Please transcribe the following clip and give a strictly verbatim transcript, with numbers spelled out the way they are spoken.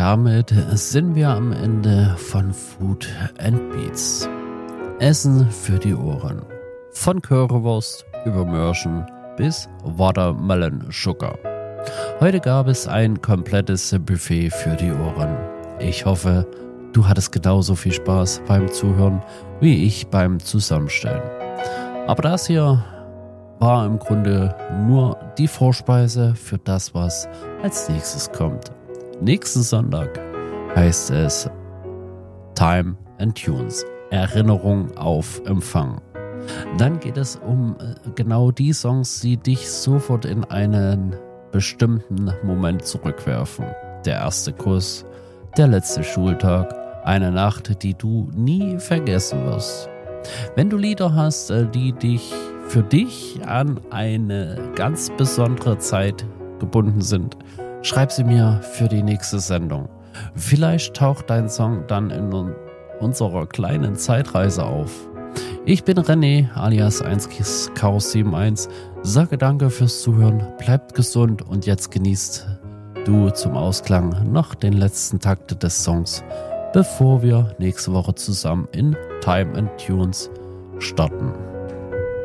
damit sind wir am Ende von Food and Beats. Essen für die Ohren. Von Currywurst über Mörchen bis Watermelon Sugar. Heute gab es ein komplettes Buffet für die Ohren. Ich hoffe, du hattest genauso viel Spaß beim Zuhören wie ich beim Zusammenstellen. Aber das hier war im Grunde nur die Vorspeise für das, was als nächstes kommt. Nächsten Sonntag heißt es Time and Tunes, Erinnerung auf Empfang. Dann geht es um genau die Songs, die dich sofort in einen bestimmten Moment zurückwerfen. Der erste Kuss, der letzte Schultag, eine Nacht, die du nie vergessen wirst. Wenn du Lieder hast, die dich für dich an eine ganz besondere Zeit gebunden sind, schreib sie mir für die nächste Sendung. Vielleicht taucht dein Song dann in unserer kleinen Zeitreise auf. Ich bin René alias eins Chaos sieben eins. Sage danke fürs Zuhören, bleibt gesund und jetzt genießt du zum Ausklang noch den letzten Takt des Songs, bevor wir nächste Woche zusammen in Time and Tunes starten.